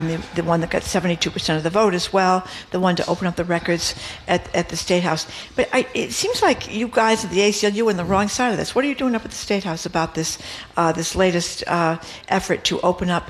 the one that got 72% of the vote as well, the one to open up the records at the State House. But it seems like you guys at the ACLU are on the wrong side of this. What are you doing up at the State House about this this latest effort to open up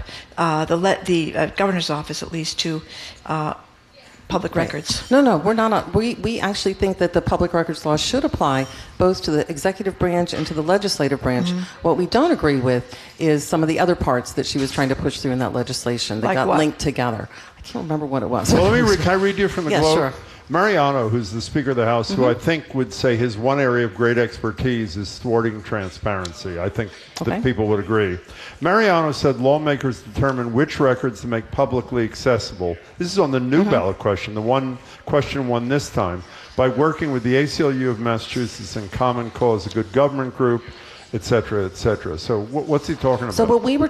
the governor's office, at least, to public records? No, we're not. We actually think that the public records law should apply both to the executive branch and to the legislative branch. Mm-hmm. What we don't agree with is some of the other parts that she was trying to push through in that legislation that like got what? linked together. I can't remember what it was. Well, can I read you from the yeah, Globe? Sure. Mariano, who's the Speaker of the House, who I think would say his one area of great expertise is thwarting transparency. I think that people would agree. Mariano said lawmakers determine which records to make publicly accessible. This is on the new ballot question, the one question won this time, by working with the ACLU of Massachusetts and Common Cause, a good government group, et cetera, et cetera. So what's he talking about? So what we were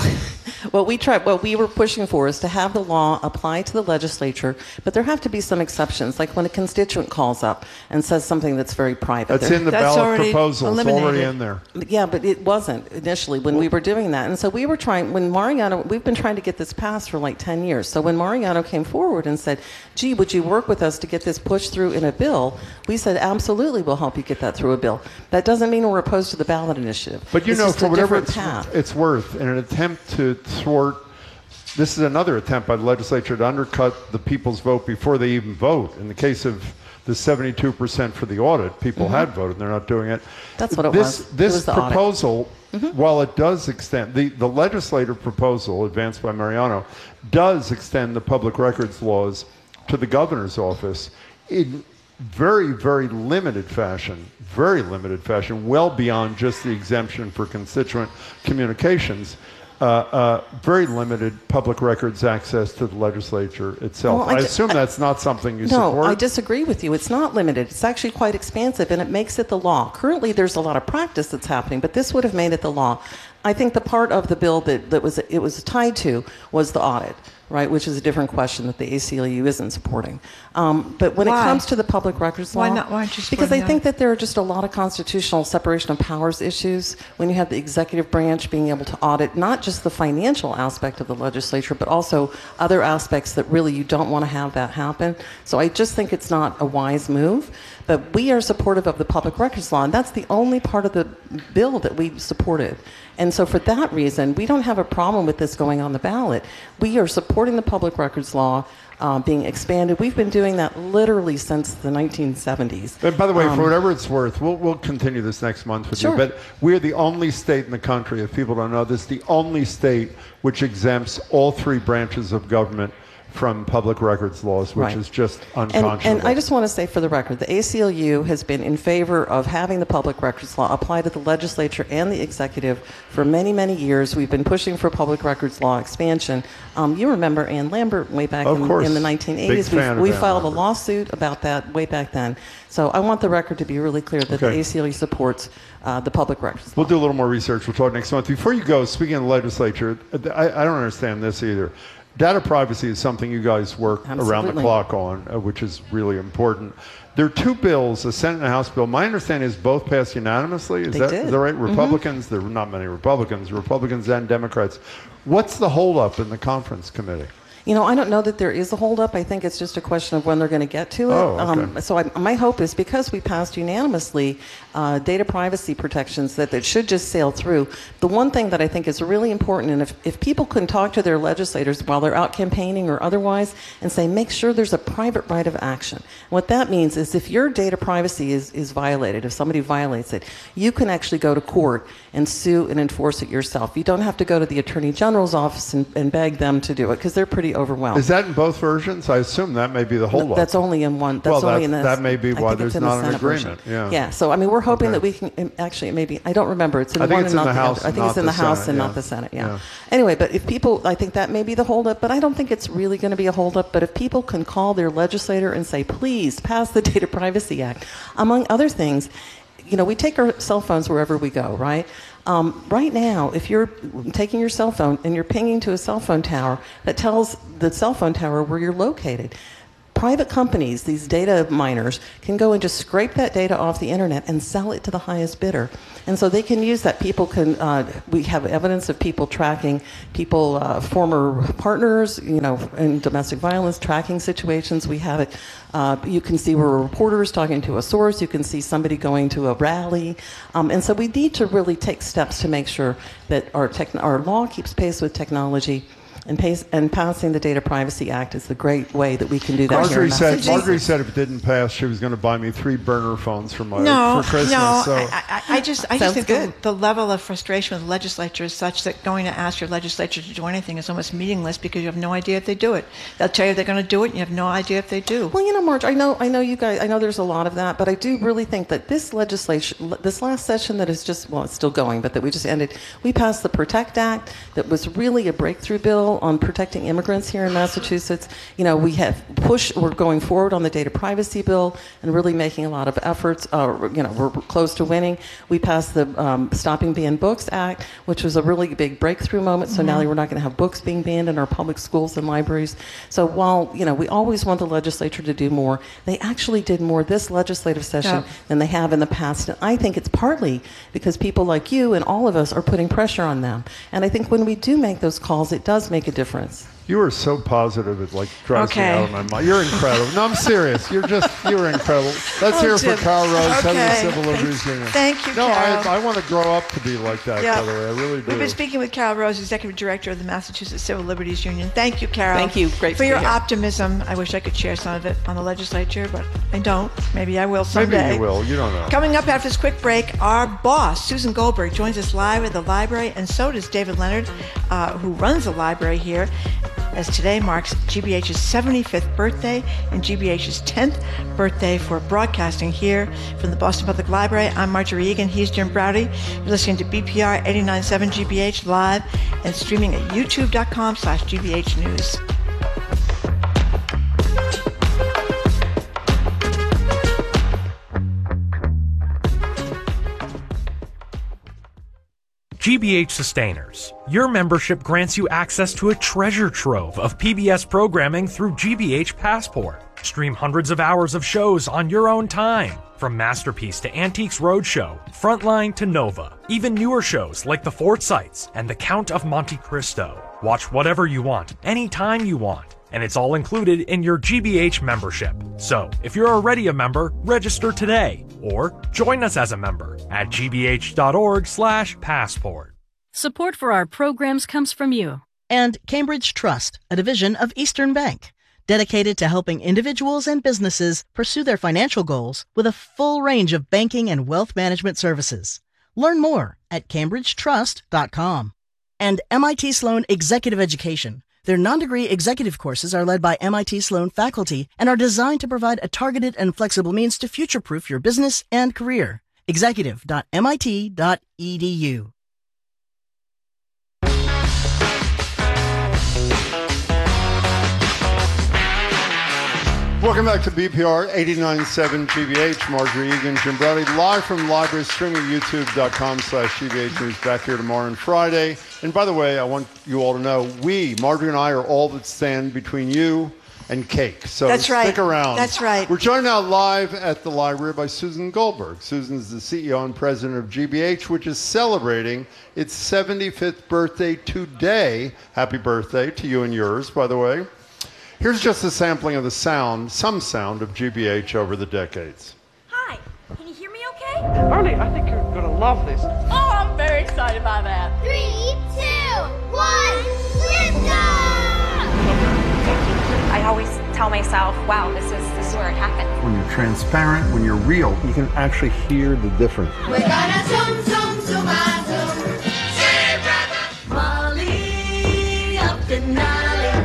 what we were pushing for is to have the law apply to the legislature, but there have to be some exceptions, like when a constituent calls up and says something that's very private. That's in the ballot proposal. It's already in there. Yeah, but it wasn't initially when we were doing that. And so we were trying, when Mariano, we've been trying to get this passed for like 10 years. So when Mariano came forward and said, gee, would you work with us to get this pushed through in a bill? We said, absolutely, we'll help you get that through a bill. That doesn't mean we're opposed to the ballot initiative. But you know, for whatever it's worth, in an attempt to thwart, this is another attempt by the legislature to undercut the people's vote before they even vote. In the case of the 72% for the audit, people had voted, and they're not doing it. That's what it was. This proposal, while it does extend, the legislative proposal advanced by Mariano does extend the public records laws to the governor's office in very, very limited fashion, well beyond just the exemption for constituent communications. Very limited public records access to the legislature itself. Well, I assume that's not something you support? No, I disagree with you. It's not limited. It's actually quite expansive, and it makes it the law. Currently, there's a lot of practice that's happening, but this would have made it the law. I think the part of the bill that it was tied to was the audit, right, which is a different question that the ACLU isn't supporting. But when it comes to the public records law, why aren't you because I that? think that there are just a lot of constitutional separation of powers issues when you have the executive branch being able to audit not just the financial aspect of the legislature, but also other aspects that really you don't want to have that happen. So I just think it's not a wise move. But we are supportive of the public records law, and that's the only part of the bill that we supported. And so for that reason, we don't have a problem with this going on the ballot. We are supporting the public records law being expanded. We've been doing that literally since the 1970s. And by the way, for whatever it's worth, we'll continue this next month with you. But we're the only state in the country, if people don't know this, the only state which exempts all three branches of government from public records laws, which is just unconscionable. And I just want to say for the record, the ACLU has been in favor of having the public records law apply to the legislature and the executive for many, many years. We've been pushing for public records law expansion. You remember Ann Lambert way back in the 1980s. We filed a lawsuit about that way back then. So I want the record to be really clear that the ACLU supports the public records law. We'll do a little more research. We'll talk next month. Before you go, speaking of the legislature, I don't understand this either. Data privacy is something you guys work around the clock on, which is really important. There are two bills, a Senate and a House bill. My understanding is both passed unanimously. Is that right? Republicans, there are not many Republicans and Democrats. What's the holdup in the conference committee? You know, I don't know that there is a holdup. I think it's just a question of when they're going to get to it. So my hope is because we passed unanimously data privacy protections that should just sail through. The one thing that I think is really important, and if people can talk to their legislators while they're out campaigning or otherwise and say, make sure there's a private right of action. What that means is if your data privacy is violated, if somebody violates it, you can actually go to court and sue and enforce it yourself. You don't have to go to the Attorney General's office and beg them to do it because they're pretty overwhelmed. Is that in both versions? I assume that may be the holdup. That's only in one. That may be why there's not an agreement. Yeah. So I mean, we're hoping that we can actually maybe I don't remember. It's in one and not the other. I think it's in the House and not the Senate. Yeah. Anyway, but if people, I think that may be the holdup, but I don't think it's really going to be a holdup. But if people can call their legislator and say, please pass the Data Privacy Act, among other things. You know, we take our cell phones wherever we go, right? Right now, if you're taking your cell phone and you're pinging to a cell phone tower, that tells the cell phone tower where you're located. private companies, these data miners, can go and just scrape that data off the internet and sell it to the highest bidder. And so they can use that. People can, we have evidence of people tracking people, former partners, in domestic violence, tracking situations. We have it. You can see where reporters talking to a source. You can see somebody going to a rally. And so we need to really take steps to make sure that our law keeps pace with technology. And passing the Data Privacy Act is the great way that we can do that. Marjorie said if it didn't pass, she was going to buy me 3 burner phones for Christmas. No, so. I just think the level of frustration with the legislature is such that going to ask your legislature to do anything is almost meaningless because you have no idea if they do it. They'll tell you they're going to do it, and you have no idea if they do. Well, Marge, I know you guys. I know there's a lot of that, but I do really think that this legislation, this last session that is just it's still going, but that we just ended, we passed the PROTECT Act that was really a breakthrough bill on protecting immigrants here in Massachusetts. We're going forward on the data privacy bill and really making a lot of efforts. We're close to winning. We passed the Stopping Banned Books Act, which was a really big breakthrough moment. So now we're not going to have books being banned in our public schools and libraries. So while, we always want the legislature to do more, they actually did more this legislative session than they have in the past. And I think it's partly because people like you and all of us are putting pressure on them. And I think when we do make those calls, it does make a difference. You are so positive, it drives me out of my mind. You're incredible. No, I'm serious. You're incredible. Let's hear it for Carol Rose, head of the Civil Liberties Union. Thank you, Carol. I want to grow up to be like that, by the way. I really do. We've been speaking with Carol Rose, Executive Director of the Massachusetts Civil Liberties Union. Thank you, Carol. Thank you. Great for to your be here. optimism. I wish I could share some of it on the legislature, but I don't. Maybe I will someday. Maybe you will. You don't know. Coming up after this quick break, our boss, Susan Goldberg, joins us live at the library, and so does David Leonard, who runs the library here, as today marks GBH's 75th birthday and GBH's 10th birthday for broadcasting here from the Boston Public Library. I'm Marjorie Egan. He's Jim Browdy. You're listening to BPR 89.7 GBH live and streaming at youtube.com/GBH News. GBH Sustainers. Your membership grants you access to a treasure trove of PBS programming through GBH Passport. Stream hundreds of hours of shows on your own time. From Masterpiece to Antiques Roadshow, Frontline to Nova. Even newer shows like The Forsytes and The Count of Monte Cristo. Watch whatever you want, anytime you want. And it's all included in your GBH membership. So, if you're already a member, register today. Or join us as a member at gbh.org/passport. Support for our programs comes from you. And Cambridge Trust, a division of Eastern Bank, dedicated to helping individuals and businesses pursue their financial goals with a full range of banking and wealth management services. Learn more at cambridgetrust.com. And MIT Sloan Executive Education. Their non-degree executive courses are led by MIT Sloan faculty and are designed to provide a targeted and flexible means to future-proof your business and career. Executive.mit.edu. Welcome back to BPR 89.7 GBH. Marjorie Egan, Jim Browdy, live from the library, streaming youtube.com/GBH News. Back here tomorrow and Friday. And by the way, I want you all to know, Marjorie and I, are all that stand between you and cake. So stick around. That's right. We're joined now live at the library by Susan Goldberg. Susan is the CEO and president of GBH, which is celebrating its 75th birthday today. Happy birthday to you and yours, by the way. Here's just a sampling of some sound of GBH over the decades. Hi, can you hear me okay? Arlie, I think you're going to love this. Oh, I'm very excited by that. 3, 2, 1, lift off! I always tell myself, wow, this is where it happened. When you're transparent, when you're real, you can actually hear the difference. We're gonna zoom, zoom, zoom, zoom. Say, brother! Molly, up and down.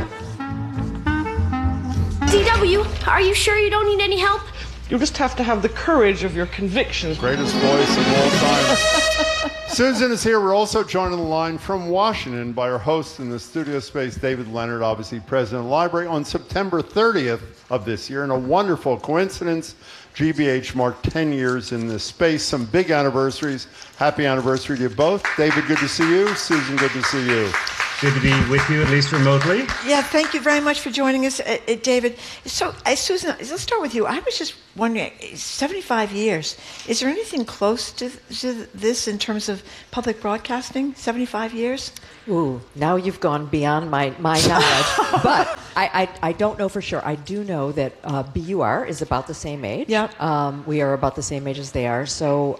DW, are you sure you don't need any help? You just have to have the courage of your convictions. Greatest voice of all time. Susan is here. We're also joined on the line from Washington by our host in the studio space, David Leonard, obviously president of the library. On September 30th of this year, in a wonderful coincidence, GBH marked 10 years in this space. Some big anniversaries. Happy anniversary to you both. David, good to see you. Susan, good to see you. Good to be with you, at least remotely. Yeah, thank you very much for joining us, David. So, Susan, let's start with you. I was just wondering, 75 years, is there anything close to this in terms of public broadcasting? 75 years? Ooh, now you've gone beyond my knowledge. But I don't know for sure. I do know that BUR is about the same age. Yep. We are about the same age as they are. So,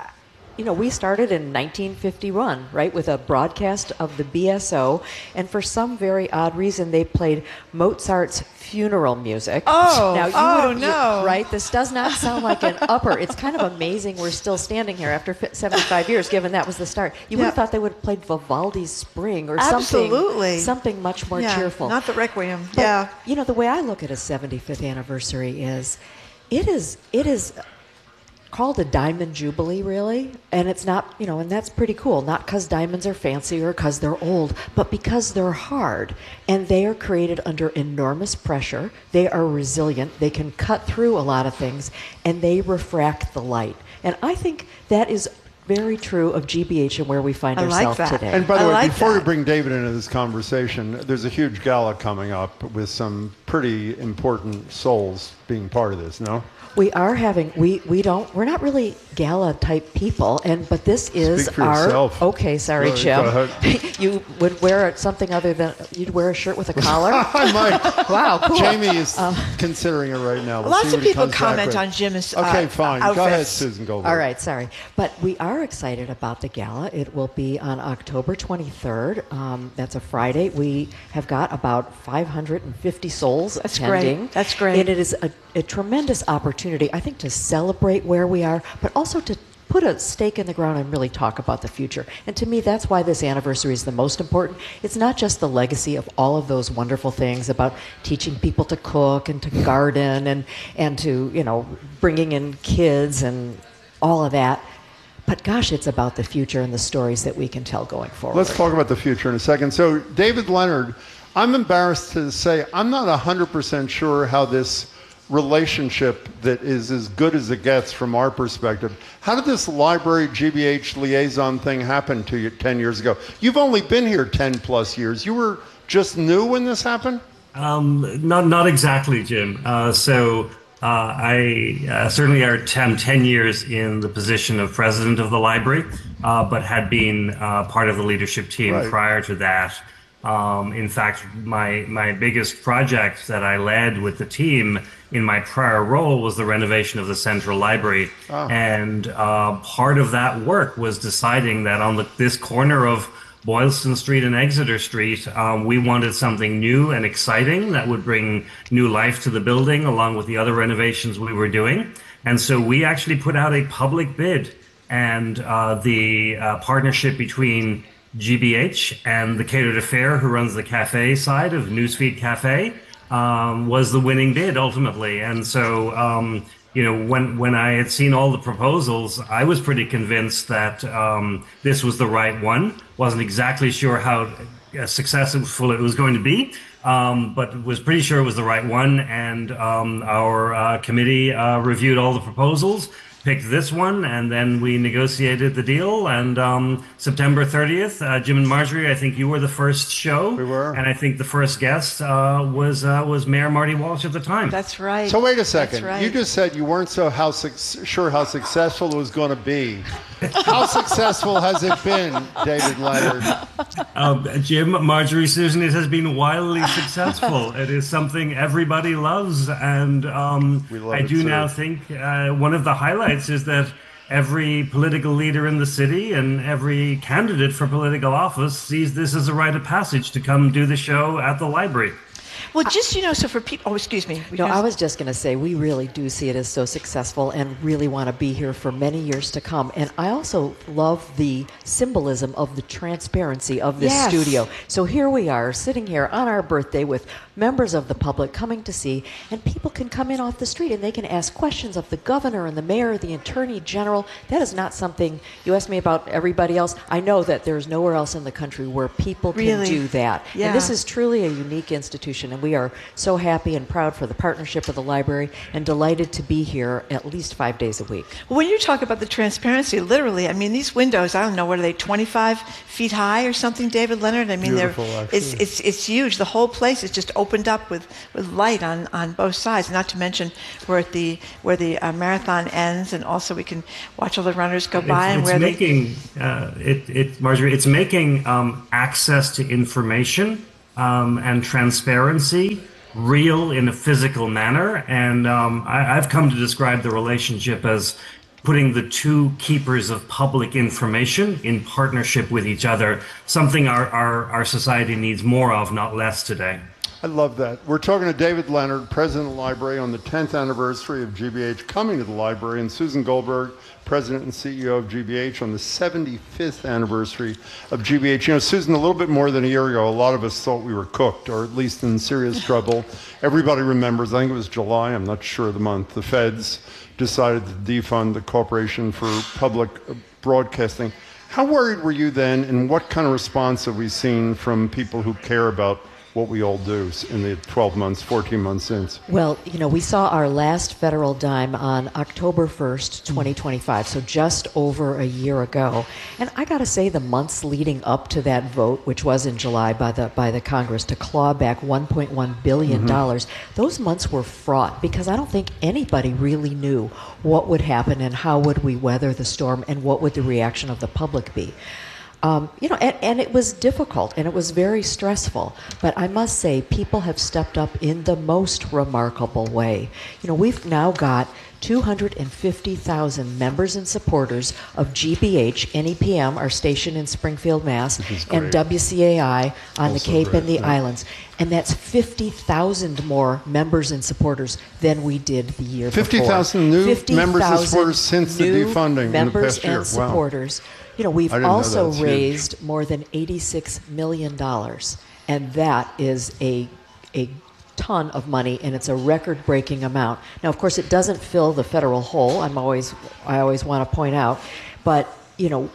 we started in 1951, right, with a broadcast of the BSO, and for some very odd reason, they played Mozart's funeral music. Oh, no. Right? This does not sound like an upper. It's kind of amazing we're still standing here after 75 years, given that was the start. You would have thought they would have played Vivaldi's Spring or something much more cheerful. Not the Requiem. But, the way I look at a 75th anniversary is, it is called a diamond jubilee, really, and it's not, and that's pretty cool, not because diamonds are fancy or because they're old, but because they're hard, and they are created under enormous pressure. They are resilient, they can cut through a lot of things, and they refract the light. And I think that is very true of GBH and where we find ourselves today. And by the way, before we bring David into this conversation, there's a huge gala coming up with some pretty important souls being part of this, no? We are having, we're not really gala type people, but this is Speak for yourself. Okay, sorry, Jim. You would wear something other than, you'd wear a shirt with a collar? I might. Wow, cool. Jamie is considering it right now. We'll Lots of people comment on Jim's Okay, fine. outfits. Go ahead, Susan Goldberg. All right, sorry. But we are excited about the gala. It will be on October 23rd. That's a Friday. We have got about 550 souls attending. That's great. And it is a tremendous opportunity, I think, to celebrate where we are, but also to put a stake in the ground and really talk about the future. And to me, that's why this anniversary is the most important. It's not just the legacy of all of those wonderful things about teaching people to cook and to garden and to, bringing in kids and all of that. But gosh, it's about the future and the stories that we can tell going forward. Let's talk about the future in a second. So, David Leonard, I'm embarrassed to say I'm not 100% sure how this relationship that is as good as it gets from our perspective. How did this library GBH liaison thing happen to you 10 years ago? You've only been here 10 plus years. You were just new when this happened? Not exactly, Jim. I certainly am 10 years in the position of president of the library, but had been part of the leadership team prior to that. In fact, my biggest project that I led with the team in my prior role was the renovation of the Central Library. And part of that work was deciding that on this corner of Boylston Street and Exeter Street, we wanted something new and exciting that would bring new life to the building along with the other renovations we were doing. And so we actually put out a public bid, and the partnership between GBH and the Catered Affair, who runs the cafe side of Newsfeed Cafe, was the winning bid ultimately. And so, when I had seen all the proposals, I was pretty convinced that this was the right one. Wasn't exactly sure how successful it was going to be, but was pretty sure it was the right one. And our committee reviewed all the proposals, picked this one, and then we negotiated the deal. And September 30th, Jim and Marjorie, I think you were the first show. We were. And I think the first guest was Mayor Marty Walsh at the time. That's right. So wait a second. That's right. You just said you weren't sure how successful it was going to be. How successful has it been, David Leonard? Jim, Marjorie, Susan, it has been wildly successful. It is something everybody loves. And I do now think one of the highlights is that every political leader in the city and every candidate for political office sees this as a rite of passage to come do the show at the library. Well, just, so for people... Oh, excuse me. No, I was just going to say, we really do see it as so successful and really want to be here for many years to come. And I also love the symbolism of the transparency of this studio. So here we are, sitting here on our birthday with members of the public coming to see, and people can come in off the street and they can ask questions of the governor and the mayor, the attorney general. That is not something... You asked me about everybody else. I know that there's nowhere else in the country where people can do that. Yeah. And this is truly a unique institution. And and we are so happy and proud for the partnership with the library and delighted to be here at least 5 days a week. When you talk about the transparency, literally, I mean, these windows, I don't know, what are they, 25 feet high or something, David Leonard? I mean, it's huge. The whole place is just opened up with light on both sides, not to mention where the marathon ends, and also we can watch all the runners go by. Marjorie, it's making access to information and transparency real in a physical manner. And I've come to describe the relationship as putting the two keepers of public information in partnership with each other, something our society needs more of, not less today. I love that. We're talking to David Leonard, president of the library, on the 10th anniversary of GBH coming to the library, and Susan Goldberg, president and CEO of GBH, on the 75th anniversary of GBH. You know, Susan, a little bit more than a year ago, a lot of us thought we were cooked, or at least in serious trouble. Everybody remembers, I think it was July, I'm not sure of the month, the feds decided to defund the Corporation for Public Broadcasting. How worried were you then, and what kind of response have we seen from people who care about what we all do in the 12 months, 14 months since? Well, you know, we saw our last federal dime on October 1st, 2025, so just over a year ago. And I got to say, the months leading up to that vote, which was in July by the Congress to claw back $1.1 billion, those months were fraught because I don't think anybody really knew what would happen and how would we weather the storm and what would the reaction of the public be. You know, and it was difficult and it was very stressful, but I must say people have stepped up in the most remarkable way. You know, we've now got 250,000 members and supporters of GBH, NEPM, our station in Springfield, Mass, and WCAI on the Cape and the Islands. And that's 50,000 more members and supporters than we did the year before. 50,000 new members and supporters since the defunding in the past year. Members and supporters. You know, we've also raised more than $86 million, and that is a ton of money, and it's a record-breaking amount. Now, of course, it doesn't fill the federal hole. I always want to point out, but you know,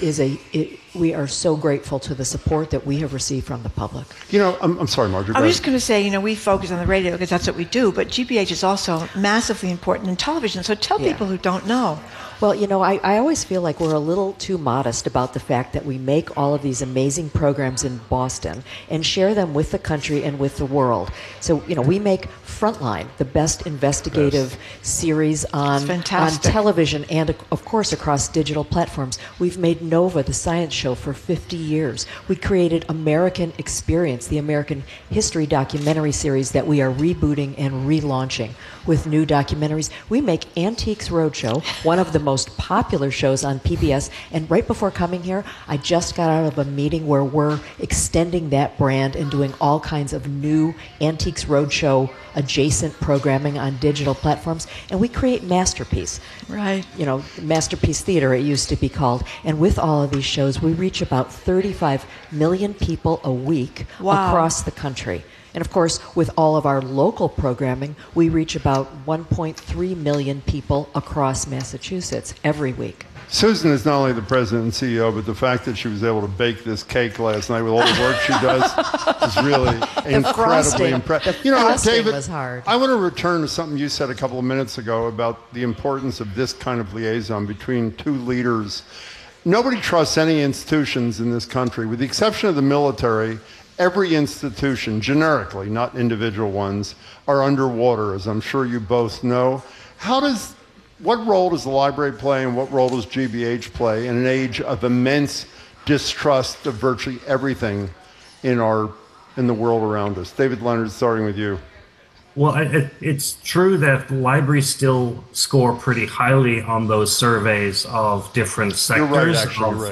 we are so grateful to the support that we have received from the public. You know, I'm sorry, Marjorie. I was just going to say, you know, we focus on the radio because that's what we do, but GBH is also massively important in television. So tell people who don't know. Well, you know, I always feel like we're a little too modest about the fact that we make all of these amazing programs in Boston and share them with the country and with the world. So, you know, we make Frontline, the best investigative series on television and, of course, across digital platforms. We've made Nova, the science show, for 50 years. We created American Experience, the American history documentary series that we are rebooting and relaunching with new documentaries. We make Antiques Roadshow, one of the most popular shows on PBS. And right before coming here, I just got out of a meeting where we're extending that brand and doing all kinds of new Antiques Roadshow adjacent programming on digital platforms. And we create Masterpiece. Right. You know, Masterpiece Theater, it used to be called. And with all of these shows, we reach about 35 million people a week across the country. And of course, with all of our local programming, we reach about 1.3 million people across Massachusetts every week. Susan is not only the president and CEO, but the fact that she was able to bake this cake last night with all the work she does is really incredibly impressive. You know, David, was hard. I want to return to something you said a couple of minutes ago about the importance of this kind of liaison between two leaders. Nobody trusts any institutions in this country, with the exception of the military. Every institution, generically, not individual ones, are underwater, as I'm sure you both know. What role does the library play and what role does GBH play in an age of immense distrust of virtually everything in the world around us? David Leonard, starting with you. Well, it's true that libraries still score pretty highly on those surveys of different sectors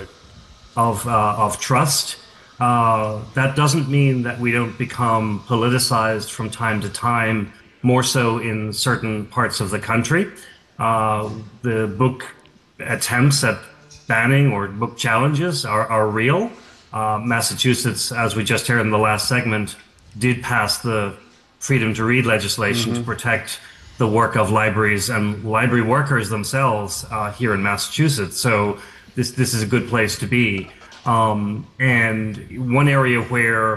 of trust. That doesn't mean that we don't become politicized from time to time, more so in certain parts of the country. The book attempts at banning or book challenges are real. Massachusetts, as we just heard in the last segment, did pass the Freedom to Read legislation to protect the work of libraries and library workers themselves here in Massachusetts. So this is a good place to be. And one area where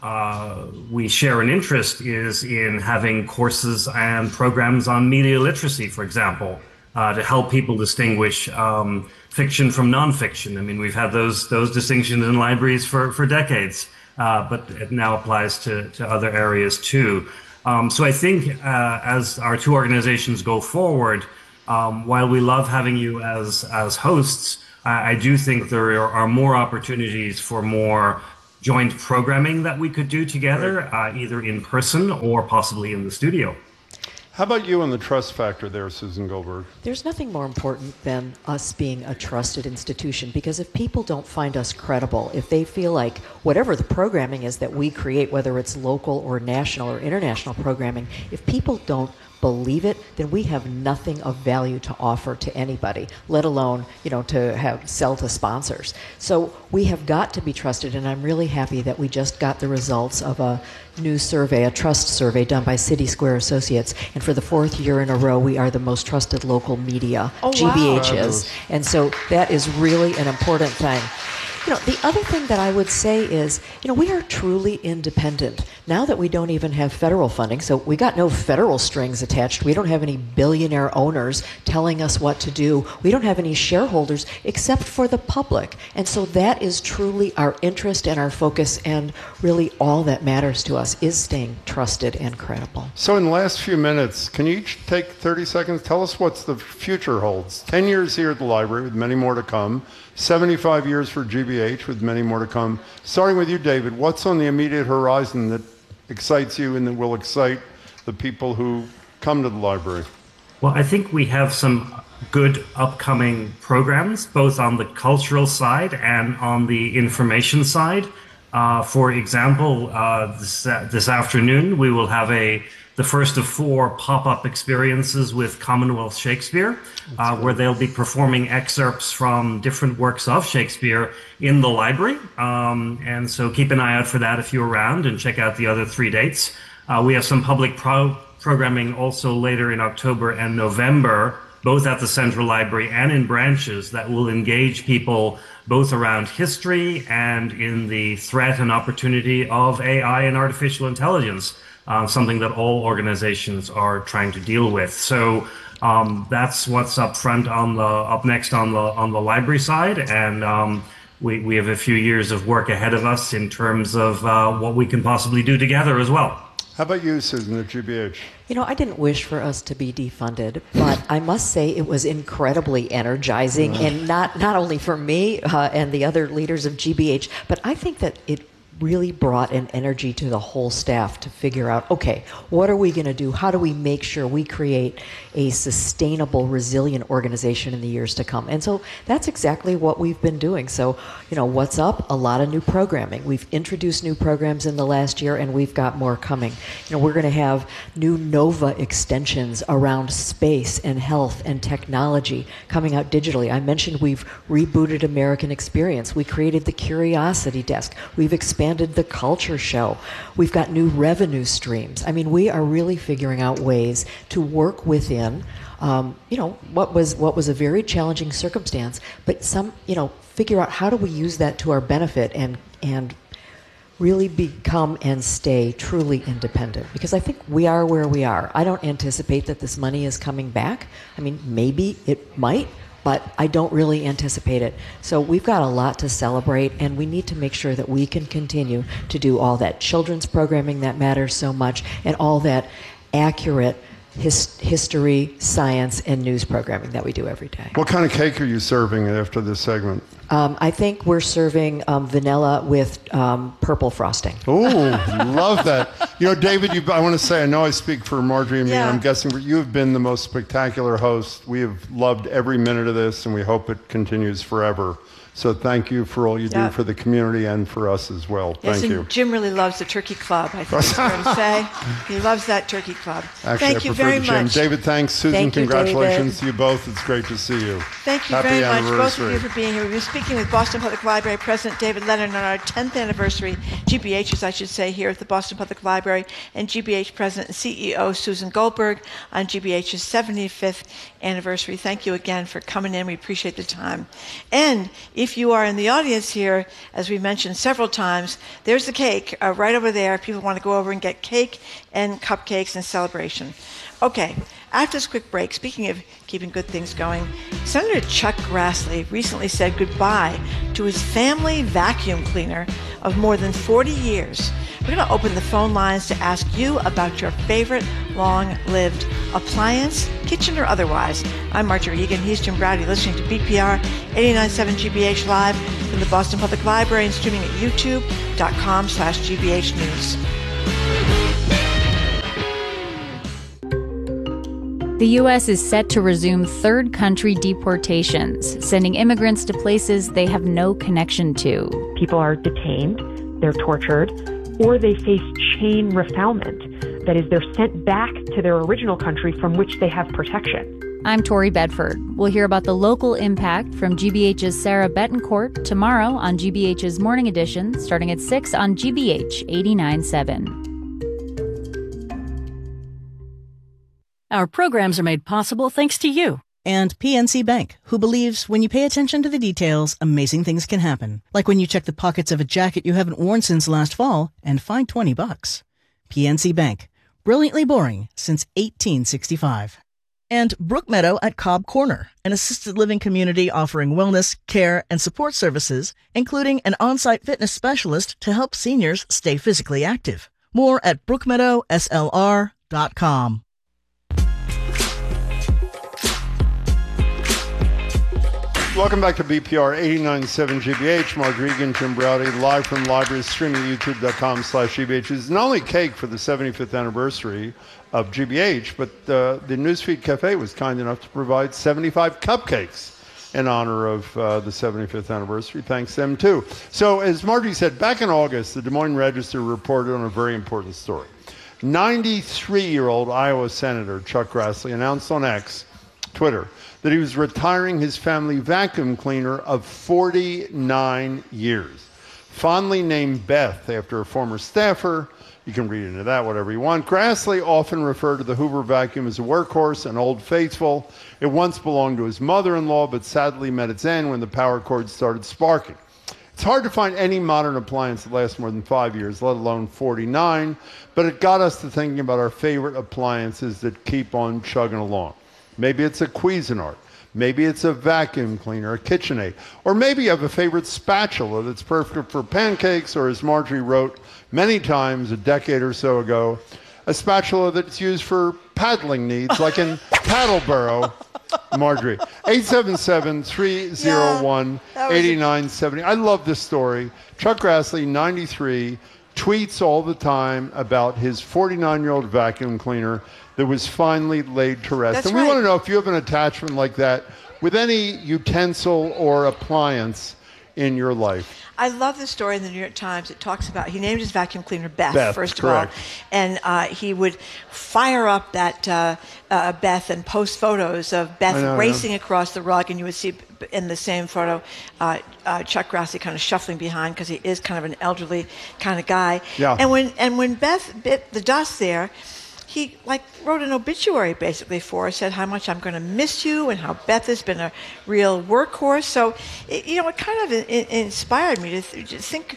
we share an interest is in having courses and programs on media literacy, for example, to help people distinguish fiction from nonfiction. I mean, we've had those distinctions in libraries for decades, but it now applies to other areas too. So I think as our two organizations go forward, while we love having you as hosts, I do think there are more opportunities for more joint programming that we could do together, either in person or possibly in the studio. How about you on the trust factor there, Susan Goldberg? There's nothing more important than us being a trusted institution, because if people don't find us credible, if they feel like whatever the programming is that we create, whether it's local or national or international programming, if people don't believe it, then we have nothing of value to offer to anybody, let alone, to sell to sponsors. So we have got to be trusted, and I'm really happy that we just got the results of a new survey, a trust survey done by City Square Associates, and for the 4th year in a row, we are the most trusted local media, GBH is. And so that is really an important thing. The other thing that I would say is, we are truly independent. Now that we don't even have federal funding, so we got no federal strings attached. We don't have any billionaire owners telling us what to do. We don't have any shareholders except for the public. And so that is truly our interest and our focus, and really all that matters to us is staying trusted and credible. So in the last few minutes, can you each take 30 seconds? Tell us what the future holds. 10 years here at the library with many more to come. 75 years for GBH with many more to come. Starting with you, David, what's on the immediate horizon that excites you and that will excite the people who come to the library? Well, I think we have some good upcoming programs, both on the cultural side and on the information side. For example, this afternoon, we will have the first of 4 pop-up experiences with Commonwealth Shakespeare, where they'll be performing excerpts from different works of Shakespeare in the library. And so keep an eye out for that if you're around, and check out the other 3 dates. We have some public programming also later in October and November, both at the Central Library and in branches, that will engage people both around history and in the threat and opportunity of AI and artificial intelligence. Something that all organizations are trying to deal with. So that's what's up next on the library side, and we have a few years of work ahead of us in terms of what we can possibly do together as well. How about you, Susan, at GBH? I didn't wish for us to be defunded, but I must say it was incredibly energizing, and not only for me and the other leaders of GBH, but I think that it really brought an energy to the whole staff to figure out, okay, what are we going to do? How do we make sure we create a sustainable, resilient organization in the years to come? And so that's exactly what we've been doing. So, what's up? A lot of new programming. We've introduced new programs in the last year, and we've got more coming. We're going to have new NOVA extensions around space and health and technology coming out digitally. I mentioned we've rebooted American Experience. We created the Curiosity Desk. We've expanded the Culture Show. We've got new revenue streams. I mean, we are really figuring out ways to work within, what was a very challenging circumstance, but figure out how do we use that to our benefit and really become and stay truly independent. Because I think we are where we are. I don't anticipate that this money is coming back. I mean, maybe it might, but I don't really anticipate it. So we've got a lot to celebrate, and we need to make sure that we can continue to do all that children's programming that matters so much, and all that accurate history, science, and news programming that we do every day. What kind of cake are you serving after this segment? I think we're serving vanilla with purple frosting. Oh, love that. David, I want to say, I know I speak for Marjorie and me, and I'm guessing you have been the most spectacular host. We have loved every minute of this, and we hope it continues forever. So thank you for all you do for the community and for us as well. Thank you. Jim really loves the Turkey Club, I think it's fair to say. He loves that Turkey Club. Actually, thank you very much. David, thanks. Susan, thank you, congratulations David. to you both. It's great to see you. Thank you very much, both of you, for being here. We've been speaking with Boston Public Library President David Leonard on our 10th anniversary, GBH's, I should say, here at the Boston Public Library, and GBH President and CEO Susan Goldberg on GBH's 75th anniversary. Thank you again for coming in. We appreciate the time. And if if you are in the audience here, as we mentioned several times, there's the cake right over there. People want to go over and get cake and cupcakes in celebration. Okay, after this quick break, speaking of keeping good things going, Senator Chuck Grassley recently said goodbye to his family vacuum cleaner of more than 40 years. We're going to open the phone lines to ask you about your favorite long-lived appliance, kitchen or otherwise. I'm Marjorie Egan. He's Jim Browdy, listening to BPR 89.7 GBH live from the Boston Public Library and streaming at youtube.com/GBH News. The U.S. is set to resume third country deportations, sending immigrants to places they have no connection to. People are detained, they're tortured, or they face chain refoulement. That is, they're sent back to their original country from which they have protection. I'm Tori Bedford. We'll hear about the local impact from GBH's Sarah Betancourt tomorrow on GBH's Morning Edition, starting at 6 on GBH 89.7. Our programs are made possible thanks to you. And PNC Bank, who believes when you pay attention to the details, amazing things can happen. Like when you check the pockets of a jacket you haven't worn since last fall and find $20. PNC Bank. Brilliantly boring since 1865. And Brookmeadow at Cobb Corner, an assisted living community offering wellness, care, and support services, including an on-site fitness specialist to help seniors stay physically active. More at brookmeadowslr.com. Welcome back to BPR 89.7 GBH. Mark Regan, Jim Browdy, live from the library, streaming youtube.com/GBH. It's not only cake for the 75th anniversary of GBH, but the Newsfeed Cafe was kind enough to provide 75 cupcakes in honor of the 75th anniversary. Thanks them, too. So, as Margie said, back in August, the Des Moines Register reported on a very important story. 93-year-old Iowa Senator Chuck Grassley announced on X, Twitter, that he was retiring his family vacuum cleaner of 49 years. Fondly named Beth after a former staffer, you can read into that whatever you want, Grassley often referred to the Hoover vacuum as a workhorse, an old faithful. It once belonged to his mother-in-law, but sadly met its end when the power cord started sparking. It's hard to find any modern appliance that lasts more than 5 years, let alone 49, but it got us to thinking about our favorite appliances that keep on chugging along. Maybe it's a Cuisinart. Maybe it's a vacuum cleaner, a KitchenAid. Or maybe you have a favorite spatula that's perfect for pancakes, or as Marjorie wrote many times a decade or so ago, a spatula that's used for paddling needs, like in Paddleboro. Marjorie. 877-301-8970. I love this story. Chuck Grassley, 93, tweets all the time about his 49-year-old vacuum cleaner that was finally laid to rest. That's and we right. want to know if you have an attachment like that with any utensil or appliance in your life. I love the story in the New York Times. It talks about, he named his vacuum cleaner Beth first correct. of all. And he would fire up that Beth and post photos of Beth racing across the rug. And you would see in the same photo Chuck Grassley kind of shuffling behind because he is kind of an elderly kind of guy. Yeah. And when Beth bit the dust there, he wrote an obituary basically for her, said how much I'm going to miss you and how Beth has been a real workhorse. So, it kind of inspired me to think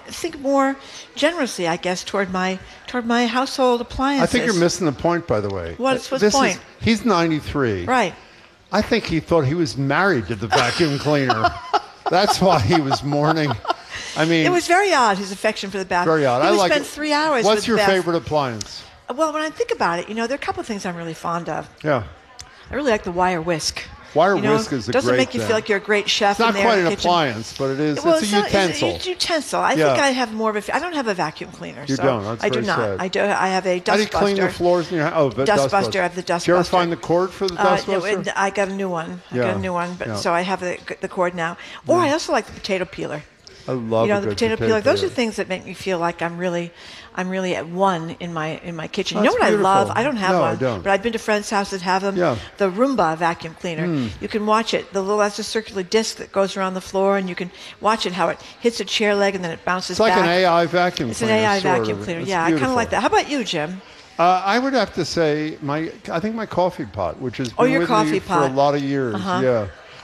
more generously, I guess, toward my household appliances. I think you're missing the point, by the way. What's the point? He's 93. Right. I think he thought he was married to the vacuum cleaner. That's why he was mourning. I mean, it was very odd, his affection for the bath. Very odd. He would spend 3 hours What's with your Beth. favorite appliance? Well, when I think about it, there are a couple of things I'm really fond of. Yeah. I really like the wire whisk. Wire whisk is a great doesn't make you thing. feel like you're a great chef. It's not in there quite in an the kitchen. appliance, but it is. Well, it's a utensil. It's a utensil. I think I have more of a. I don't have a vacuum cleaner. You so don't. That's I do very not. sad. I do. I have a dust How do you buster. clean the floors in your house? Oh, the dust buster. I have the dust buster. Did you ever buster. find the cord for the dust buster? No, I got a new one. So I have the cord now. Or I also like the potato peeler. I love the potato peeler. Those are things that make me feel like I'm really at one in my kitchen. Oh, You know what beautiful. I love? I don't have one, I don't. but I've been to friends' houses that have them. Yeah. The Roomba vacuum cleaner. You can watch it. That's a circular disc that goes around the floor, and you can watch it how it hits a chair leg and then it bounces back. It's like an AI vacuum It's cleaner. an AI sort vacuum of. cleaner. It's Yeah, I kind beautiful. of like that. How about you, Jim? I would have to say I think my coffee pot, which has been your with coffee me pot. for a lot of years. Yeah.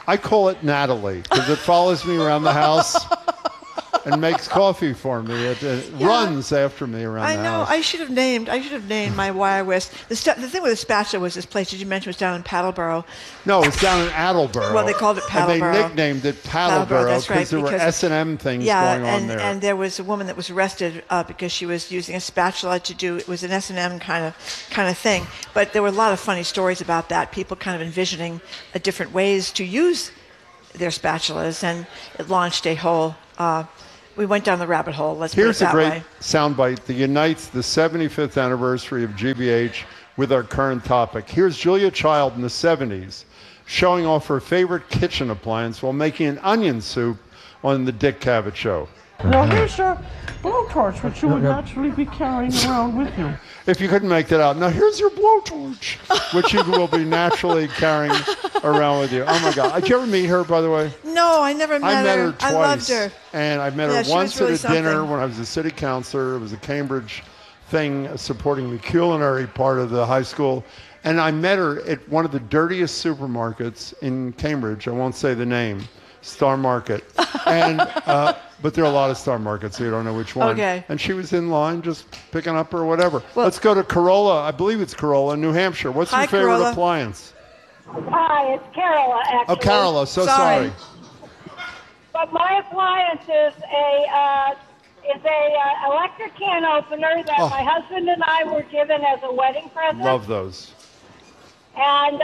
I call it Natalie because it follows me around the house and makes coffee for me. It runs after me around the house. I should have named my wire whisk. The thing with the spatula was this place. Did you mention it was down in Paddleboro? No, it was down in Attleboro. Well, they called it Paddleboro. And they nicknamed it Paddleboro because there were S&M things going on there. And there was a woman that was arrested because she was using a spatula to do. It was an S&M kind of thing. But there were a lot of funny stories about that. People kind of envisioning different ways to use their spatulas, and it launched a whole. We went down the rabbit hole. Here's a great soundbite that unites the 75th anniversary of GBH with our current topic. Here's Julia Child in the 70s showing off her favorite kitchen appliance while making an onion soup on the Dick Cavett Show. Now here's your blowtorch, which you would naturally be carrying around with you. If you couldn't make that out. Now here's your blowtorch, which you will be naturally carrying around with you. Oh my God. Did you ever meet her, by the way? No, I never met her. I met her twice. I loved her. And I met her once at a dinner when I was a city councilor. It was a Cambridge thing supporting the culinary part of the high school. And I met her at one of the dirtiest supermarkets in Cambridge. I won't say the name. Star Market. And but there are a lot of Star Markets, so you don't know which one. Okay. And she was in line just picking up or whatever. Well, let's go to Corolla. I believe it's Corolla, New Hampshire. What's your favorite Corolla. appliance? Hi, it's Carola, actually. Oh, Carola. So sorry. But my appliance is a electric can opener that my husband and I were given as a wedding present. Love those. And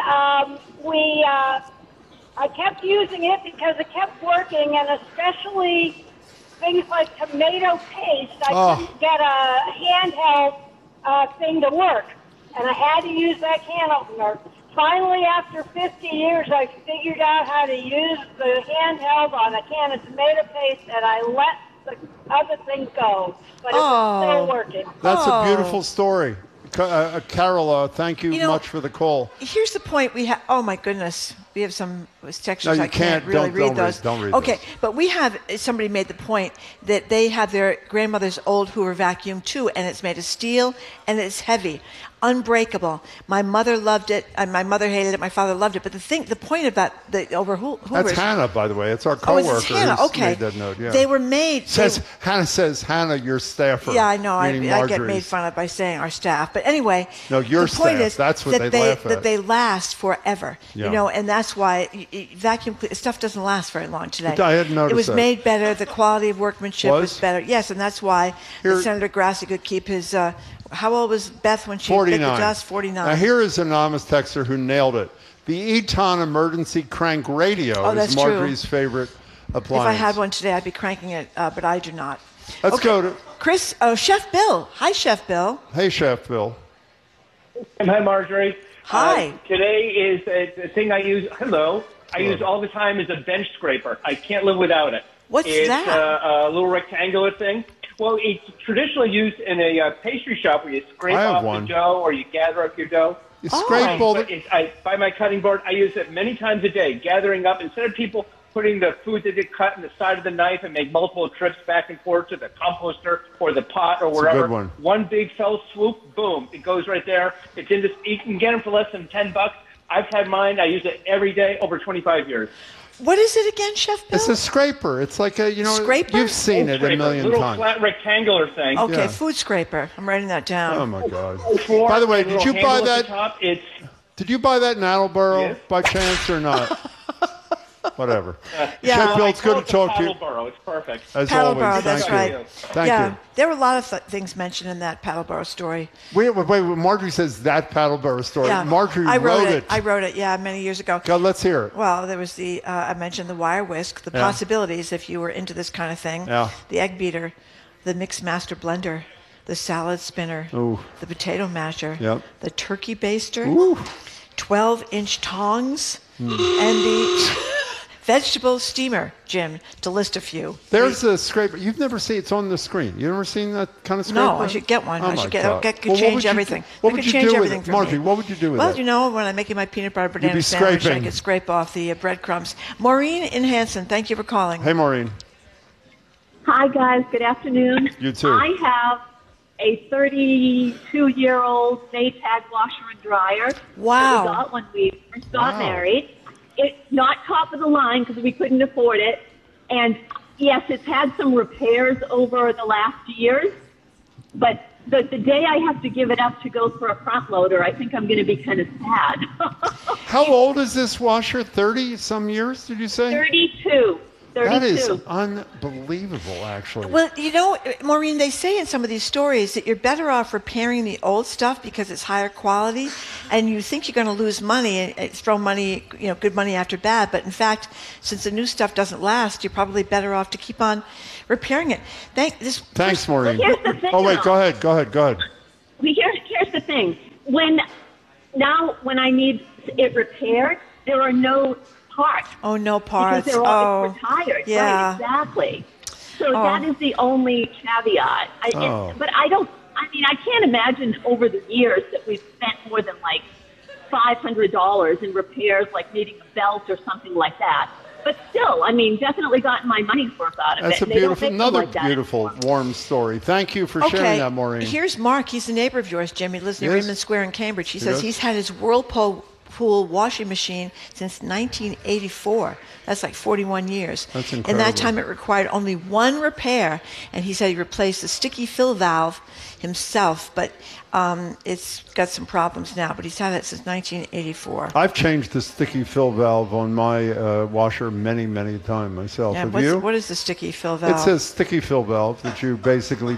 I kept using it because it kept working, and especially things like tomato paste. I couldn't get a handheld thing to work, and I had to use that can opener. Finally, after 50 years, I figured out how to use the handheld on a can of tomato paste, and I let the other thing go. But it was still working. That's a beautiful story. Carola, thank you much for the call. Here's the point we have. Oh my goodness, we have some textures. No, you I can't really read those. Don't read okay, those. But we have somebody made the point that they have their grandmother's old Hoover vacuum too, and it's made of steel and it's heavy, unbreakable. My mother loved it, and my mother hated it. My father loved it. But the point of that, the over Hoovers. That's Hannah, by the way. It's our coworker. Oh, it's Hannah. Okay. Made that note. Yeah. They were made. Hannah says Hannah, your staffer. Yeah, I know. I get made fun of by saying our staff, but anyway. No, your the point staff. Is that's what they laugh at. That they last forever. Yeah. And that's why vacuum stuff doesn't last very long today. I hadn't noticed it was that. made better. The quality of workmanship was better. Yes, and that's why Senator Grassley could keep his. How old was Beth when she 49. bit the dust? 49. Now here is an anonymous texter who nailed it. The Eton emergency crank radio is Marjorie's favorite appliance. If I had one today, I'd be cranking it, but I do not. Let's go to Chris. Oh, Chef Bill. Hi, Chef Bill. Hey, Chef Bill. Hi, Marjorie. Hi. Today is the thing I use. Hello. I use all the time is a bench scraper. I can't live without it. What's that? It's a little rectangular thing. Well, it's traditionally used in a pastry shop where you scrape off the dough or you gather up your dough. You scrape all I buy my cutting board. I use it many times a day, gathering up. Instead of people putting the food that they cut in the side of the knife and make multiple trips back and forth to the composter or the pot or wherever. Good one. One big fell swoop, boom, it goes right there. It's in this. You can get them for less than $10. I've had mine. I use it every day, over 25 years. What is it again, Chef Bill? It's a scraper. It's like a, scraper? You've seen it a million little times. Flat rectangular thing. Okay, food scraper. I'm writing that down. Oh my God! By the way, did you buy that? Did you buy that in Attleboro by chance or not? Whatever. Chef Bill, it's good to talk to you. Paddleboro, it's perfect. As Paddleboro, always, that's thank right. you. Thank you. There were a lot of things mentioned in that Paddleboro story. Wait, Marjorie says that Paddleboro story. Yeah. Marjorie I wrote it. I wrote it, many years ago. God, let's hear it. Well, there was I mentioned the wire whisk, the possibilities if you were into this kind of thing. Yeah. The egg beater, the mix master blender, the salad spinner, the potato masher, the turkey baster, 12-inch tongs, and the vegetable steamer, Jim, to list a few. There's a scraper. You've never seen it's on the screen. You've never seen that kind of scraper? No, I should get one. Oh I should God. change everything. What would you do with it? Marjorie, what would you do with it? Well, when I'm making my peanut butter banana sandwich, I could scrape off the breadcrumbs. Maureen in Hanson, thank you for calling. Hey, Maureen. Hi, guys. Good afternoon. You too. I have a 32-year-old Maytag washer and dryer. Wow. That we got when we first got married. it's not top of the line because we couldn't afford it. And yes, it's had some repairs over the last years, but the day I have to give it up to go for a front loader, I think I'm going to be kind of sad. How old is this washer? 30 some years, did you say? 32. That is unbelievable, actually. Well, you know, Maureen, they say in some of these stories that you're better off repairing the old stuff because it's higher quality, and you think you're going to lose money and throw money, you know, good money after bad. But in fact, since the new stuff doesn't last, you're probably better off to keep on repairing it. Thanks, Maureen. Well, here's the thing, oh, wait, go ahead. Well, here's the thing. When I need it repaired, there are no parts. Oh, no parts. Because they're all retired. Yeah. Right, exactly. So that is the only caveat. But I can't imagine over the years that we've spent more than like $500 in repairs, like needing a belt or something like that. But still, I mean, definitely gotten my money's worth out of it. That's another beautiful, warm story. Thank you for sharing that, Maureen. Here's Mark. He's a neighbor of yours, Jimmy. He lives near Raymond Square in Cambridge. He says he's had his Whirlpool washing machine since 1984. That's like 41 years. That's incredible. In that time, it required only one repair, and he said he replaced the sticky fill valve himself, but it's got some problems now. But he's had it since 1984. I've changed the sticky fill valve on my washer many, many times myself. Yeah, Have you? What is the sticky fill valve? It's a sticky fill valve that you basically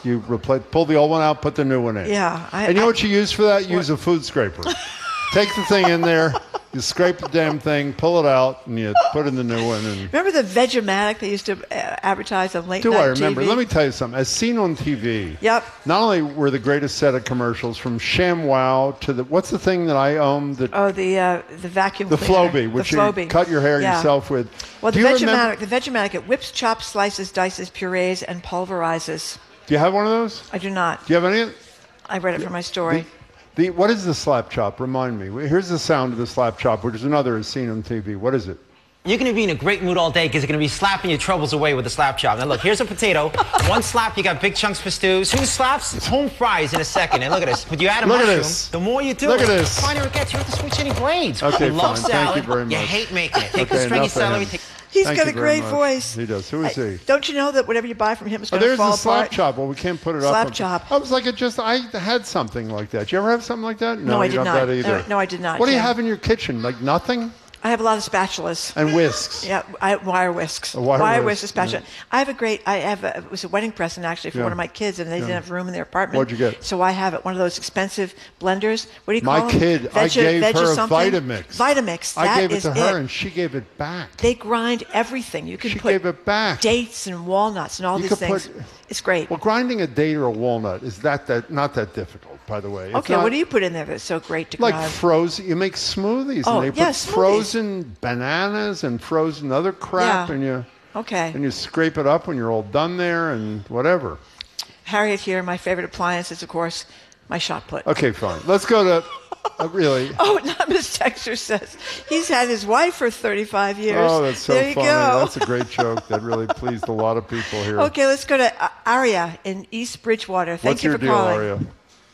pull the old one out, put the new one in. Yeah. And you know what you use for that? Use a food scraper. Take the thing in there, you scrape the damn thing, pull it out, and you put in the new one. And remember the Vegematic they used to advertise on late night TV? Do I remember? Let me tell you something. As seen on TV, not only were the greatest set of commercials from ShamWow to what's the thing that I own? The vacuum cleaner. The Flowbee, which you cut your hair yourself with. Well, the Vegematic, it whips, chops, slices, dices, purees, and pulverizes. Do you have one of those? I do not. Do you have any of it? I read it for my story. What is the slap chop? Remind me. Here's the sound of the slap chop, which is another as seen on TV. What is it? You're going to be in a great mood all day because you're going to be slapping your troubles away with the slap chop. Now look, here's a potato. One slap, you got big chunks for stews. 2 slaps, it's home fries in a second. And look at this. But you add a mushroom. The more you do look it, at this. the finer it gets. You don't have to switch any grades. Okay, you love fine. salad. Thank you very much. You hate making it. Take the stringy celery. He's got a great voice. He does. Who is he? Don't you know that whatever you buy from him is going to fall apart? There's the slap chop. Well, we can't put it up. Slap chop. I was like, I had something like that. Did you ever have something like that? No, I did you not. don't have that either. No, I did not. What do you have in your kitchen? Like nothing? I have a lot of spatulas. And whisks. Yeah, wire whisks. Wire whisk, spatula. Yeah. It was a wedding present actually for one of my kids, and they didn't have room in their apartment. What'd you get? So I have one of those expensive blenders. What do you call them? My kid, I gave her a Vitamix. Vitamix. I gave it to her, and she gave it back. They grind everything. You can she put gave it back. Dates and walnuts and all these things. It's great. Well, grinding a date or a walnut is not that difficult, by the way. Okay, what do you put in there that's so great to grind? Like frozen. You make smoothies, and they put frozen bananas and frozen other crap, and you scrape it up when you're all done there, and whatever. Harriet here. My favorite appliance is, of course, my shot put. Okay, fine. Let's go to. Really? Oh, Miss Texter says he's had his wife for 35 years. Oh, that's so funny. Go. That's a great joke. That really pleased a lot of people here. Okay, let's go to Aria in East Bridgewater. Thank you for calling. What's your deal, Aria?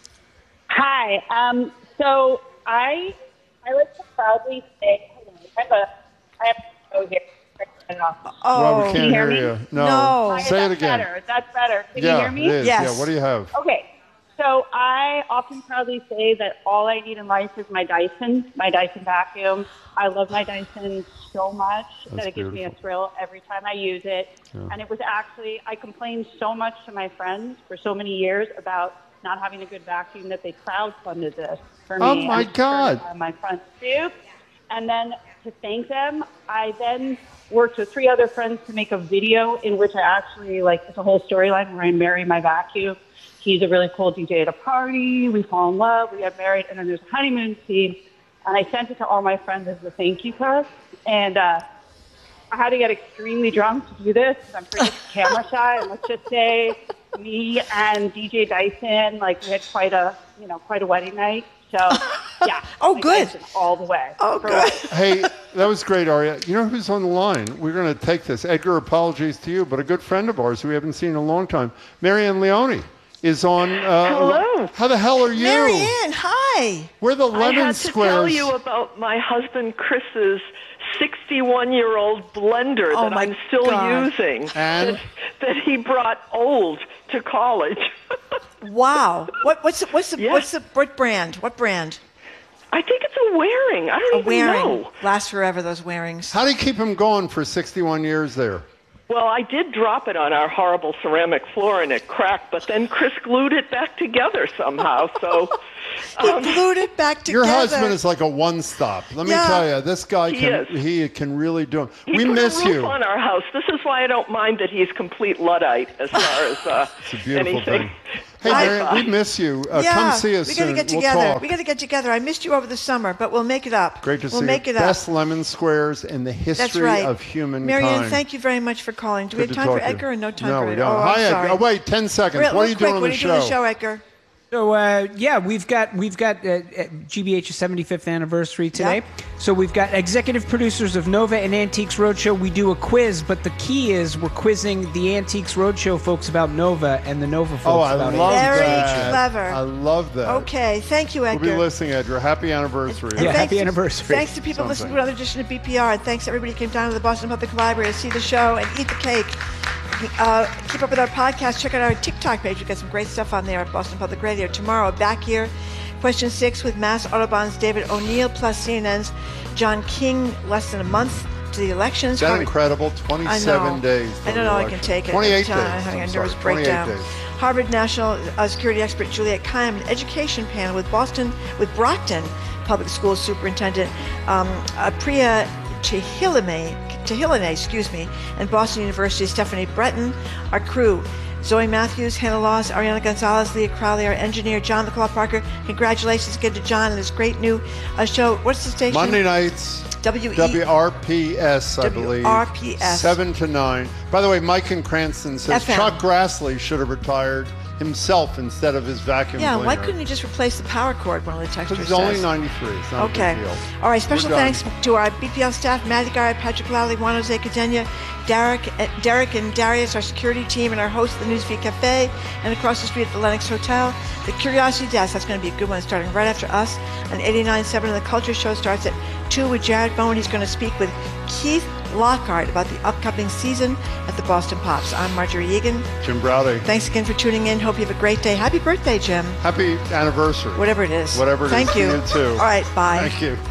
Hi. So I like to proudly say I have to go here. Well, we can't hear you. No. Say it again. That's better. Can you hear me? It is. Yes. Yeah, what do you have? Okay. So I often proudly say that all I need in life is my Dyson vacuum. I love my Dyson so much that it gives me a thrill every time I use it. Yeah. And it was actually, I complained so much to my friends for so many years about not having a good vacuum that they crowdfunded this for me. Oh my God. On my front stoop. And then to thank them, I then worked with 3 other friends to make a video in which I actually, it's a whole storyline where I marry my vacuum. He's a really cool DJ at a party. We fall in love. We get married. And then there's a honeymoon scene. And I sent it to all my friends as a thank you card. And I had to get extremely drunk to do this. I'm pretty camera shy. And let's just say me and DJ Dyson, we had quite a wedding night. So, yeah. Oh, good. Dyson all the way. Oh, good. Hey, that was great, Aria. You know who's on the line? We're going to take this. Edgar, apologies to you, but a good friend of ours who we haven't seen in a long time, Marianne Leone, is on. Hello. How the hell are you? Marianne, hi. We're the Lemon Squares. I had to tell you about my husband Chris's 61-year-old blender that I'm still using and that he brought old to college. Wow. What brand? What brand? I think it's a Waring. I don't even know. Lasts forever, those Warings. How do you keep them going for 61 years there? Well, I did drop it on our horrible ceramic floor and it cracked, but then Chris glued it back together somehow. So he glued it back together. Your husband is like a one-stop. Let me tell you, this guy can really do it. We miss you. He put a roof on our house. This is why I don't mind that he's complete Luddite as far as it's a beautiful anything. Thing. Hey, Marion, we miss you. Come see us soon. We got to get together. I missed you over the summer, but we'll make it up. Great to see you. We'll make it up. Best lemon squares in the history of humankind. Marion, thank you very much for calling. Do we have time for Edgar or no time for Edgar? No, we don't. Hi, Edgar. Oh, wait, 10 seconds. What are you doing on the show? What are you doing on the show, Edgar? So we've got GBH's 75th anniversary today. Yep. So we've got executive producers of Nova and Antiques Roadshow. We do a quiz, but the key is we're quizzing the Antiques Roadshow folks about Nova and the Nova folks about Antiques. Very clever. I love that. Okay, thank you, Edgar. We'll be listening, Edgar. Happy anniversary. Happy anniversary. Thanks to people listening to another edition of BPR, and thanks to everybody who came down to the Boston Public Library to see the show and eat the cake. Keep up with our podcast. Check out our TikTok page. We've got some great stuff on there at Boston Public Radio. Tomorrow, back here, question 6 with Mass Autobahn's David O'Neill plus CNN's John King. Less than a month to the elections. Is that incredible? 27 days. I don't know. I can take it. 28 days. I'm having a nervous breakdown. Harvard National Security expert Juliet Kayyem, an education panel with Brockton Public Schools Superintendent Priya Tahilane, and Boston University's Stephanie Breton. Our crew, Zoe Matthews, Hannah Laws, Ariana Gonzalez, Leah Crowley, our engineer, John McCall Parker. Congratulations again to John and his great new show. What's the station? Monday nights. WRPS, I believe. WRPS. 7 to 9. By the way, Mike in Cranston says FM. Chuck Grassley should have retired himself instead of his vacuum cleaner. Yeah, why couldn't he just replace the power cord, one of the texters says? He's only 93. It's not a big deal. All right, special thanks to our BPL staff, Maddie Guy, Patrick Lally, Juan Jose Cadena, Derek and Darius, our security team, and our host of the Newsfeed Cafe, and across the street at the Lenox Hotel. The Curiosity Desk, that's going to be a good one, starting right after us. On 89.7, and the Culture Show starts at 2 with Jared Bowen. He's going to speak with Keith Lockhart about the upcoming season at the Boston Pops. I'm Marjorie Egan. Jim Browdy. Thanks again for tuning in. Hope you have a great day. Happy birthday, Jim. Happy anniversary. Whatever it is. Thank you. You too. All right, bye. Thank you.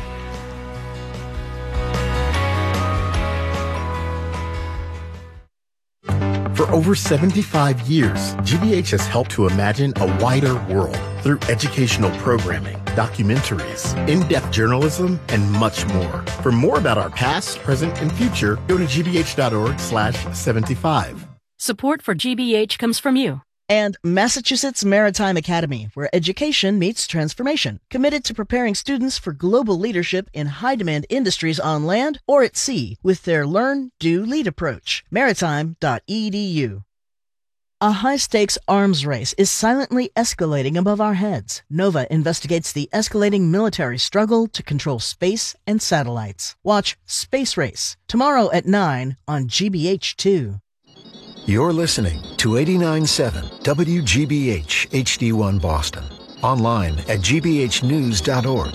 For over 75 years, GBH has helped to imagine a wider world through educational programming, documentaries, in-depth journalism, and much more. For more about our past, present, and future, go to gbh.org/75. Support for GBH comes from you. And Massachusetts Maritime Academy, where education meets transformation, committed to preparing students for global leadership in high-demand industries on land or at sea with their Learn, Do, Lead approach. Maritime.edu. A high-stakes arms race is silently escalating above our heads. Nova investigates the escalating military struggle to control space and satellites. Watch Space Race tomorrow at 9 on GBH2. You're listening to 89.7 WGBH HD1 Boston. Online at gbhnews.org.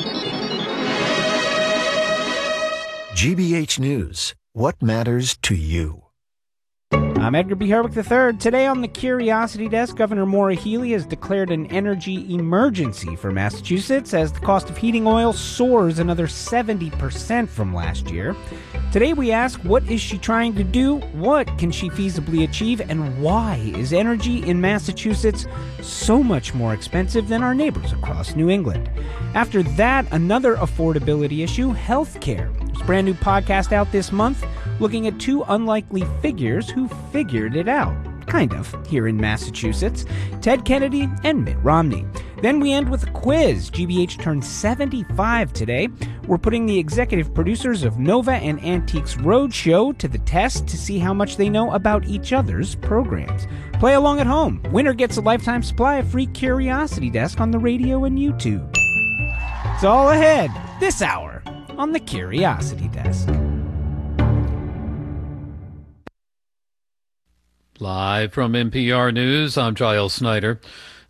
GBH News. What matters to you? I'm Edgar B. Herwick III. Today on the Curiosity Desk, Governor Maura Healey has declared an energy emergency for Massachusetts as the cost of heating oil soars another 70% from last year. Today we ask, what is she trying to do? What can she feasibly achieve? And why is energy in Massachusetts so much more expensive than our neighbors across New England? After that, another affordability issue, healthcare. There's a brand new podcast out this month looking at two unlikely figures who figured it out, kind of, here in Massachusetts, Ted Kennedy and Mitt Romney. Then we end with a quiz. GBH turned 75 today. We're putting the executive producers of Nova and Antiques Roadshow to the test to see how much they know about each other's programs. Play along at home. Winner gets a lifetime supply of free Curiosity Desk on the radio and YouTube. It's all ahead this hour on the Curiosity Desk. Live from NPR News, I'm Giles Snyder.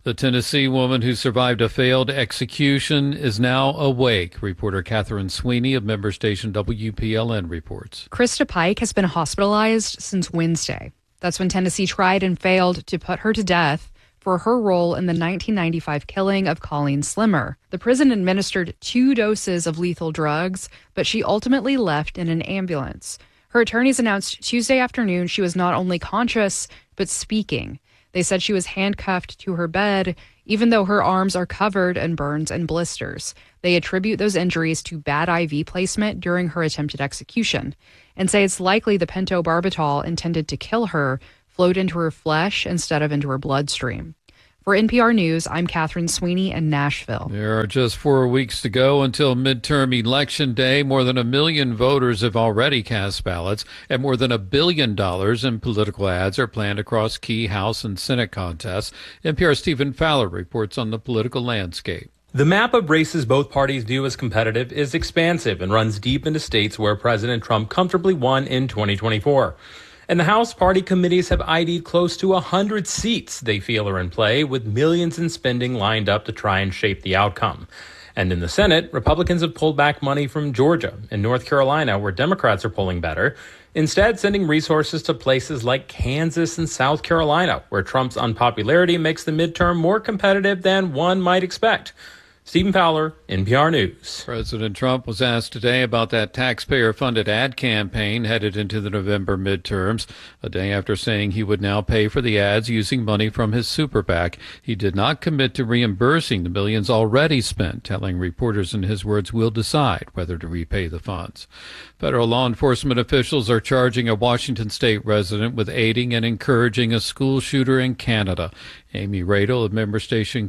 The Tennessee woman who survived a failed execution is now awake. Reporter Catherine Sweeney of member station WPLN reports. Krista Pike has been hospitalized since Wednesday. That's when Tennessee tried and failed to put her to death for her role in the 1995 killing of Colleen Slimmer. The prison administered 2 doses of lethal drugs, but she ultimately left in an ambulance. Her attorneys announced Tuesday afternoon she was not only conscious, but speaking. They said she was handcuffed to her bed, even though her arms are covered in burns and blisters. They attribute those injuries to bad IV placement during her attempted execution and say it's likely the pentobarbital intended to kill her flowed into her flesh instead of into her bloodstream. For NPR News, I'm Catherine Sweeney in Nashville. There are just 4 weeks to go until midterm election day. More than 1 million voters have already cast ballots, and more than $1 billion in political ads are planned across key House and Senate contests. NPR's Stephen Fowler reports on the political landscape. The map of races both parties view as competitive is expansive and runs deep into states where President Trump comfortably won in 2024. And the House party committees have ID'd close to 100 seats they feel are in play, with millions in spending lined up to try and shape the outcome. And in the Senate, Republicans have pulled back money from Georgia and North Carolina, where Democrats are polling better, instead sending resources to places like Kansas and South Carolina, where Trump's unpopularity makes the midterm more competitive than one might expect. Stephen Fowler, NPR News. President Trump was asked today about that taxpayer-funded ad campaign headed into the November midterms, a day after saying he would now pay for the ads using money from his super PAC. He did not commit to reimbursing the millions already spent, telling reporters in his words, "We'll decide whether to repay the funds." Federal law enforcement officials are charging a Washington state resident with aiding and encouraging a school shooter in Canada. Amy Radel of member station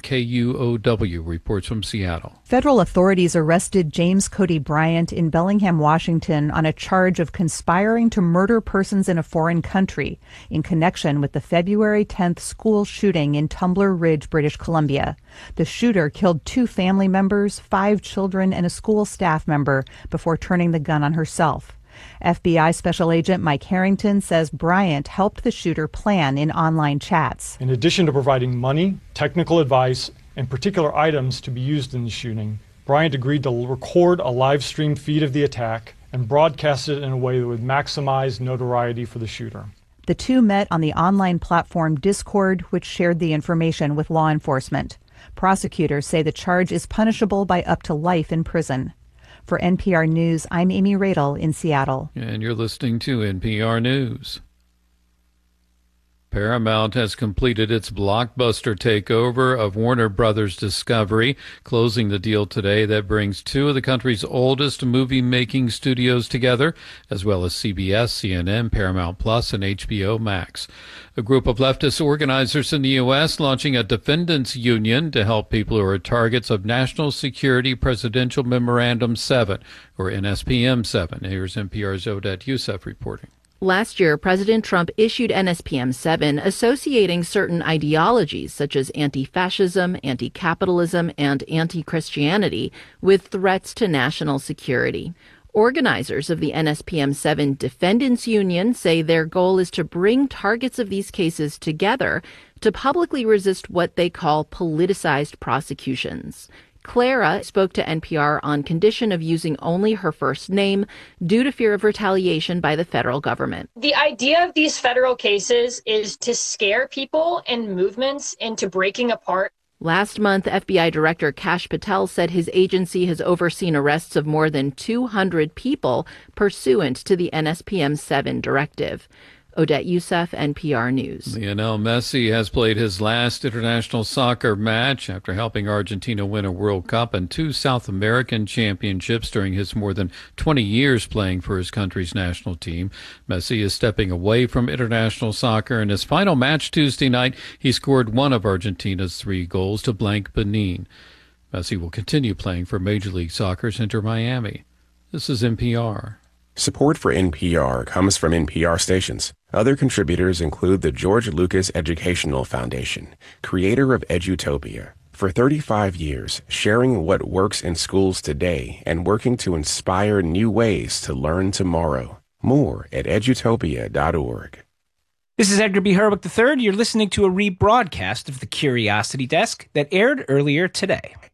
KUOW reports from Seattle. Federal authorities arrested James Cody Bryant in Bellingham, Washington on a charge of conspiring to murder persons in a foreign country in connection with the February 10th school shooting in Tumbler Ridge, British Columbia. The shooter killed 2 family members, 5 children, and a school staff member before turning the gun on herself. FBI Special Agent Mike Harrington says Bryant helped the shooter plan in online chats. In addition to providing money, technical advice, and particular items to be used in the shooting, Bryant agreed to record a live stream feed of the attack and broadcast it in a way that would maximize notoriety for the shooter. The two met on the online platform Discord, which shared the information with law enforcement. Prosecutors say the charge is punishable by up to life in prison. For NPR News, I'm Amy Radel in Seattle. And you're listening to NPR News. Paramount has completed its blockbuster takeover of Warner Brothers Discovery, closing the deal today that brings 2 of the country's oldest movie-making studios together, as well as CBS, CNN, Paramount Plus, and HBO Max. A group of leftist organizers in the U.S. launching a defendants union to help people who are targets of National Security Presidential Memorandum 7, or NSPM 7. Here's NPR's Odette Youssef reporting. Last year, President Trump issued NSPM 7, associating certain ideologies such as anti-fascism, anti-capitalism, and anti-Christianity with threats to national security. Organizers of the NSPM 7 Defendants Union say their goal is to bring targets of these cases together to publicly resist what they call politicized prosecutions. Clara spoke to NPR on condition of using only her first name due to fear of retaliation by the federal government. The idea of these federal cases is to scare people and movements into breaking apart. Last month, FBI Director Kash Patel said his agency has overseen arrests of more than 200 people pursuant to the NSPM 7 directive. Odette Youssef, NPR News. Lionel Messi has played his last international soccer match after helping Argentina win a World Cup and 2 South American championships during his more than 20 years playing for his country's national team. Messi is stepping away from international soccer. In his final match Tuesday night, he scored one of Argentina's 3 goals to blank Benin. Messi will continue playing for Major League Soccer's Inter Miami. This is NPR. Support for NPR comes from NPR stations. Other contributors include the George Lucas Educational Foundation, creator of Edutopia. For 35 years, sharing what works in schools today and working to inspire new ways to learn tomorrow. More at edutopia.org. This is Edgar B. Herwick III. You're listening to a rebroadcast of the Curiosity Desk that aired earlier today.